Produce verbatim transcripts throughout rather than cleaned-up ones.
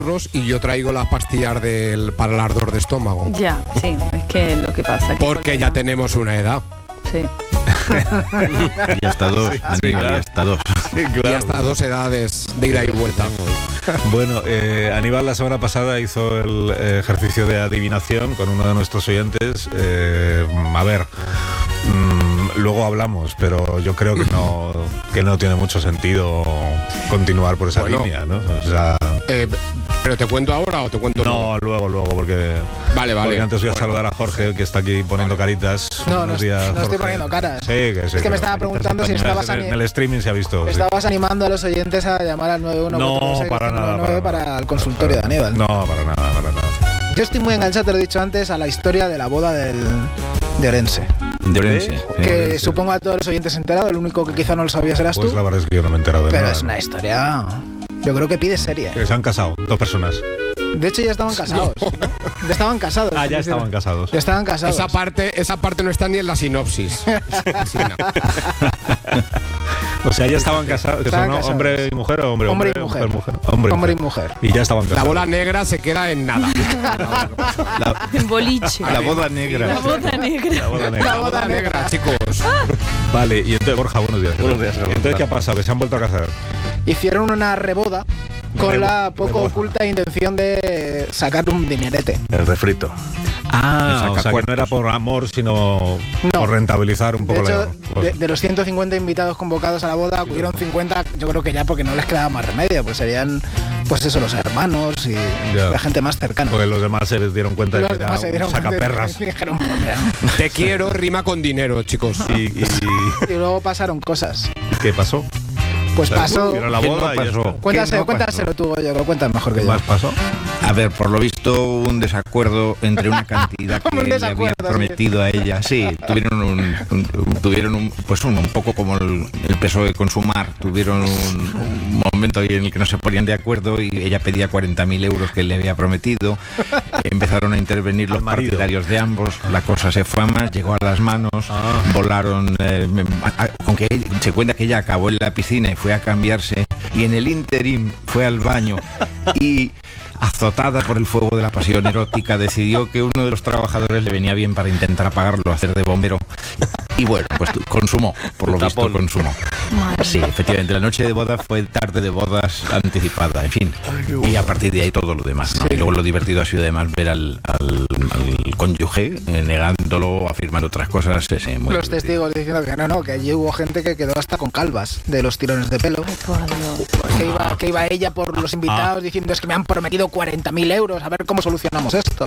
y yo traigo las pastillas del, para el ardor de estómago. Ya, sí, es que lo que pasa. Que porque ya tenemos una edad. Sí. Y hasta dos, Sí, Aníbal, claro. y hasta dos. Sí, claro. Y hasta dos edades de ida y vuelta. Bueno, eh, Aníbal la semana pasada hizo el eh, ejercicio de adivinación con uno de nuestros oyentes. Eh, a ver, mmm, luego hablamos, pero yo creo que no, que no tiene mucho sentido continuar por esa Bueno, línea, ¿no? O sea, Eh, ¿Pero te cuento ahora o te cuento no, luego, luego, porque, Vale, vale. porque antes voy a Bueno. saludar a Jorge, que está aquí poniendo caritas. No, no, Buenos días, no estoy Jorge. poniendo caras. Sí, que sí. Es que me estaba caritas preguntando si en- estabas en, ani- en el streaming se ha visto. sí. Estabas animando a los oyentes a llamar al nueve uno No, cuatro seis para nada, nueve para para, nada. el consultorio de Aníbal. No, para nada, para nada. Yo estoy muy enganchado, te lo he dicho antes, a la historia de la boda del, de Orense. De Orense. Que supongo a todos los oyentes enterados, el único que quizá no lo sabías eras Pues tú. la verdad es que yo no me he enterado de Pero nada. es una historia, yo creo que pide seria. Que se han casado, dos personas. De hecho ya estaban casados. ¿no? Ya estaban casados. Ah, ya es decir, estaban casados. Ya estaban casados. Esa parte, esa parte no está ni en la sinopsis. Sí, no. O sea, ya estaban casados. ¿Que Estaban son casados. hombre y mujer o hombre, Hombre y mujer. mujer? Hombre, Hombre y mujer. Y ya estaban La casados. bola negra se queda en nada. La, En boliche. la boda negra. La boda negra. La boda negra. La boda negra, chicos. Vale, y entonces, Borja, buenos días. Buenos días, ¿Y entonces qué ha pasado? ¿Que se han vuelto a casar? Hicieron una reboda con Rebo- la poco reboda. oculta intención de sacar un dinerete. El refrito. Ah, o sea, que sacacuerpos. no era por amor, sino No. por rentabilizar un De poco hecho, la... de, de los ciento cincuenta invitados convocados a la boda, acudieron cincuenta, yo creo que ya porque no les quedaba más remedio, pues serían, pues eso, los hermanos y Ya. la gente más cercana. Porque los demás se les dieron cuenta de Los que era demás se un dieron cuenta de- sacaperras. y dijeron, "Pues mira". Te quiero rima con dinero, chicos. Y, y, Y luego pasaron cosas. ¿y qué pasó? Pues O sea, pasó. Era la ¿Qué boda no y ya pasó? está. Cuéntaselo, ¿Qué no cuéntaselo tú, yo lo cuentas mejor que ¿Qué yo. más pasó? A ver, por lo visto hubo un desacuerdo entre una cantidad Como un que le habían desacuerdo, sí. prometido a ella. Sí, tuvieron un, un- un- tuvieron un, pues un, un poco como el, el P S O E con Sumar, tuvieron un, un momento ahí en el que no se ponían de acuerdo y ella pedía cuarenta mil euros que le había prometido. Empezaron a intervenir los Al marido. partidarios de ambos, la cosa se fue a más, llegó a las manos, Ah. volaron, eh, a- a- aunque él- se cuenta que ella acabó en la piscina y fue a cambiarse y en el interim fue al baño y azotada por el fuego de la pasión erótica decidió que uno de los trabajadores le venía bien para intentar apagarlo, hacer de bombero y bueno, pues tu- consumó, por lo visto Tapón. consumó. Madre. Sí, efectivamente, la noche de boda fue tarde de bodas anticipada, en fin. Y a partir de ahí todo lo demás, ¿no? Y luego lo divertido ha sido además ver al, al, al cónyuge eh, negándolo, afirmando otras cosas. Sí, sí, muy Los divertido. testigos diciendo que no, no, que allí hubo gente que quedó hasta con calvas de los tirones de pelo. Por Dios. Que iba, que iba ella por los invitados diciendo es que me han prometido cuarenta mil euros, a ver cómo solucionamos esto.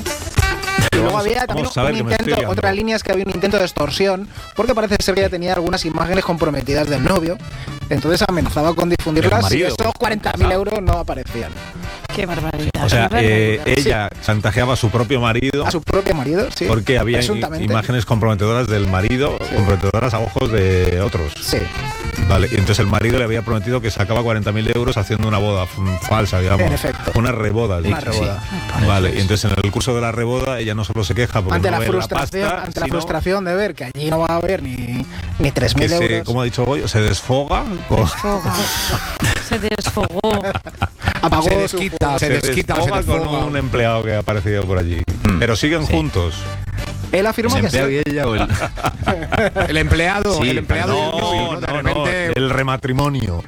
Y luego Vamos- había también vamos a ver un que me estoy intento, liando. otra línea es que había un intento de extorsión, porque parece ser que ella tenía algunas imágenes comprometidas del novio, entonces amenazaba con El difundirlas si marido. estos cuarenta mil euros no aparecían. Qué barbaridad. O sea, qué eh, barbaridad. ella chantajeaba a su propio marido A su propio marido, sí. porque había i- presuntamente. imágenes comprometedoras del marido, comprometedoras a ojos de otros. Sí. Vale, y entonces el marido le había prometido que sacaba cuarenta mil euros haciendo una boda mm, falsa, digamos. En efecto. Una reboda. Una sí. reboda. Vale, y entonces en el curso de la reboda ella no solo se queja porque Ante no la ve frustración, la pasta, ante la sino frustración de ver que allí no va a haber ni, ni tres mil que se, euros. como ha dicho Goyo, se desfoga con, Desfoga. Se desfogó. Apagó Se su desquita, fuego. se desquita, se desfoga con desfoga. un empleado que ha aparecido por allí. Mm. Pero siguen Sí. juntos. Él afirmó ¿El que sí. empleado y ella o el...? El empleado, Sí, el empleado y el novio, No, de no, no, repente el rematrimonio.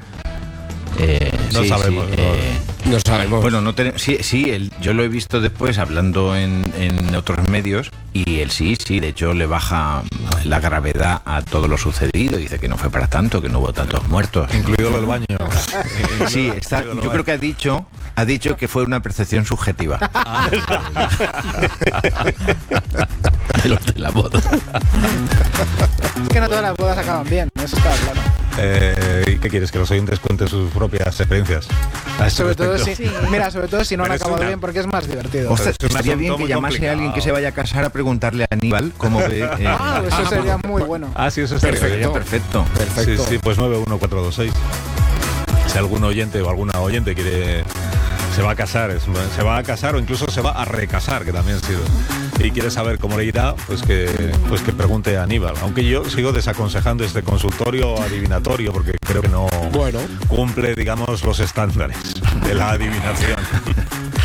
Eh, No sí, sabemos, sí, no. eh, no sabemos. Bueno, no ten- sí, sí el- yo lo he visto después hablando en, en otros medios y él sí, sí, de hecho le baja la gravedad a todo lo sucedido. Dice que no fue para tanto, que no hubo tantos muertos. Incluido lo del baño. Sí, está, yo creo que ha dicho, ha dicho que fue una percepción subjetiva. De los de la boda. Es que no todas las bodas acaban bien, eso está claro. Eh, ¿Y qué quieres? Que los oyentes cuenten sus propias experiencias. A este Sobre todo si, respecto. Sí. mira, sobre todo si no han Pero es acabado una- bien porque es más divertido. Ostras, es un estaría asunto bien que muy llamase a alguien que se vaya a casar a preguntarle a Aníbal cómo ve. eh, Ah, eso sería muy bueno. Ah, sí, eso está sería perfecto. Perfecto. Sí, sí, pues nueve uno cuatro dos seis. Si algún oyente o alguna oyente quiere se va a casar, es- se va a casar o incluso se va a recasar, que también ha sido. Y quiere saber cómo le irá, pues que, pues que pregunte a Aníbal. Aunque yo sigo desaconsejando este consultorio adivinatorio porque creo que no Bueno. cumple, digamos, los estándares de la adivinación.